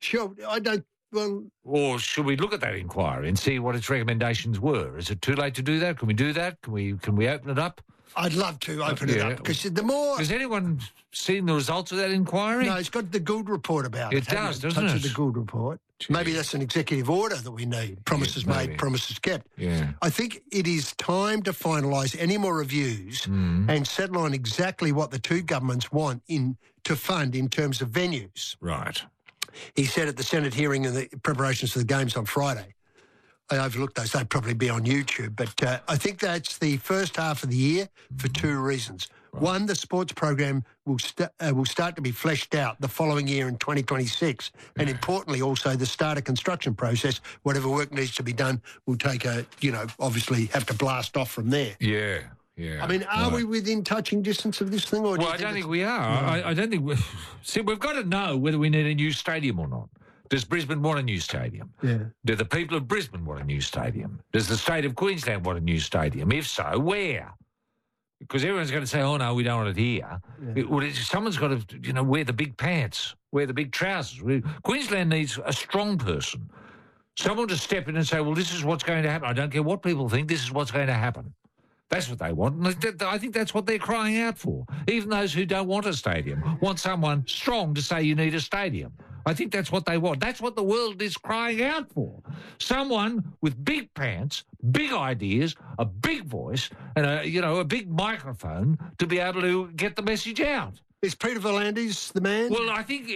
Sure, I don't. Well, Or should we look at that inquiry and see what its recommendations were? Is it too late to do that? Can we do that? Can we open it up? I'd love to open it up because the more. Has anyone seen the results of that inquiry? No, it's got the Gould report about it. It does, doesn't Touch it? of the Gould report. Gee. Maybe that's an executive order that we need. Promises made, promises kept. Yeah. I think it is time to finalise any more reviews and settle on exactly what the two governments want to fund in terms of venues. Right. He said at the Senate hearing in the preparations for the games on Friday. I overlooked those. They'd probably be on YouTube. But I think that's the first half of the year for two reasons. Right. One, the sports program will start to be fleshed out the following year in 2026. And importantly, also the starter construction process, whatever work needs to be done, will take obviously have to blast off from there. Yeah. Yeah, I mean, are we within touching distance of this thing? Or I don't think we are. No. I don't think see, we've got to know whether we need a new stadium or not. Does Brisbane want a new stadium? Yeah. Do the people of Brisbane want a new stadium? Does the state of Queensland want a new stadium? If so, where? Because everyone's going to say, oh, no, we don't want it here. Yeah. Someone's got to, wear the big pants, wear the big trousers. Queensland needs a strong person. Someone to step in and say, well, this is what's going to happen. I don't care what people think, this is what's going to happen. That's what they want. And I think that's what they're crying out for. Even those who don't want a stadium want someone strong to say you need a stadium. I think that's what they want. That's what the world is crying out for. Someone with big pants, big ideas, a big voice, and a big microphone to be able to get the message out. Is Peter V'landys the man? Well, I think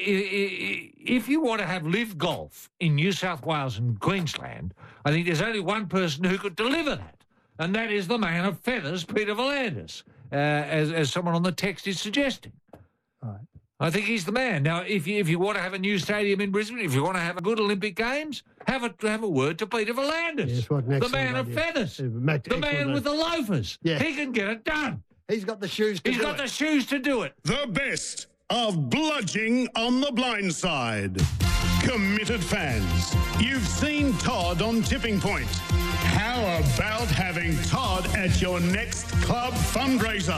if you want to have live golf in New South Wales and Queensland, I think there's only one person who could deliver that. And that is the man of feathers, Peter V'landys, as someone on the text is suggesting. Right. I think he's the man. Now, if you want to have a new stadium in Brisbane, if you want to have a good Olympic Games, have a word to Peter V'landys, the man of feathers, the man with the loafers. Yeah. He can get it done. He's got the shoes to do it. He's got the shoes to do it. The best of Bludging on the Blind Side. Committed fans, you've seen Todd on Tipping Point. How about having Todd at your next club fundraiser?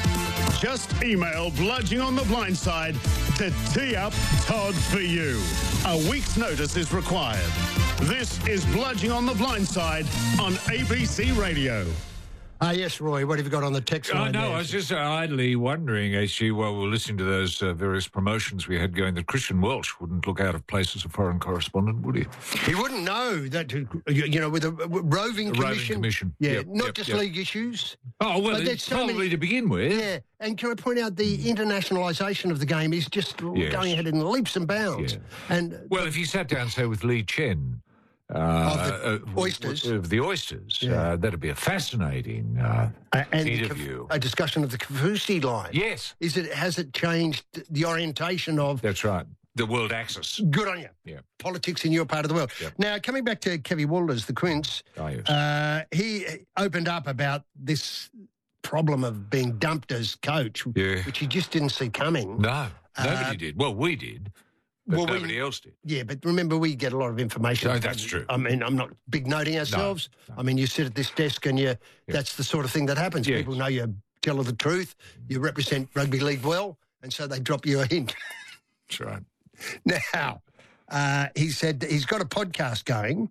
Just email Bludging on the Blind Side to tee up Todd for you. A week's notice is required. This is Bludging on the Blind Side on ABC Radio. Yes, Roy, what have you got on the text line? I was just idly wondering, actually, while we were listening to those various promotions we had going, that Christian Welch wouldn't look out of place as a foreign correspondent, would he? He wouldn't know that, with a roving commission. Yeah, not just league issues. Oh, well, it's probably to begin with. Yeah, and can I point out the internationalisation of the game is just going ahead in leaps and bounds. Yeah. And if you sat down, say, with Lee Chen... Oysters. Of the Oysters. That'd be a fascinating interview. A discussion of the Kaufusi line. Yes. Has it changed the orientation of... That's right. The world axis. Good on you. Yeah. Politics in your part of the world. Yep. Now, coming back to Kevy Walters, the Quince, he opened up about this problem of being dumped as coach, which he just didn't see coming. No, nobody did. Well, we did. But nobody else did. Yeah, but remember, we get a lot of information. No, that's true. I mean, I'm not big noting ourselves. No. I mean, you sit at this desk and that's the sort of thing that happens. Yes. People know you tell the truth, you represent rugby league well, and so they drop you a hint. That's right. Now, he said he's got a podcast going.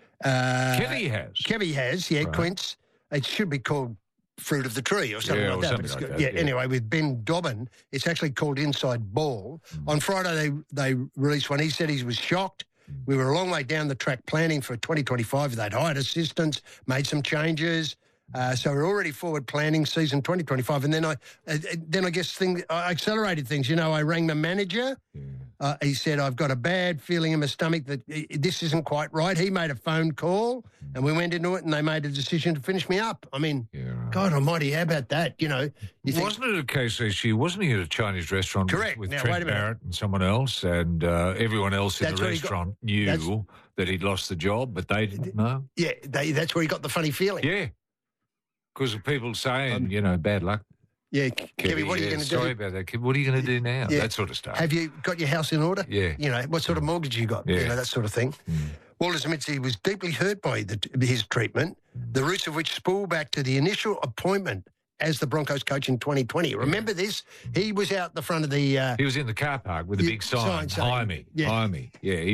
Kevy has, right. Quince. It should be called Fruit of the Tree or something like that. Something like that. Yeah, anyway, with Ben Dobbin, it's actually called Inside Ball. On Friday, they released one. He said he was shocked. We were a long way down the track planning for 2025. They'd hired assistants, made some changes. So we're already forward planning season 2025. And then I guess I accelerated things. I rang the manager. He said, I've got a bad feeling in my stomach that this isn't quite right. He made a phone call and we went into it and they made a decision to finish me up. I mean, God almighty, how about that? Wasn't it a case that wasn't he at a Chinese restaurant with Trent Barrett and someone else, and everyone else in the restaurant knew that he'd lost the job, but they didn't know? Yeah, that's where he got the funny feeling. Yeah, because of people saying, bad luck. Yeah, Kevy, what are you going to do? Sorry about that, Kevy. What are you going to do now? Yeah. That sort of stuff. Have you got your house in order? Yeah. What sort of mortgage you got? Yeah. That sort of thing. Walters admits he was deeply hurt by his treatment, the roots of which spool back to the initial appointment as the Broncos coach in 2020. Remember this? He was out the front of the... he was in the car park with a big sign, Hire me. Yeah,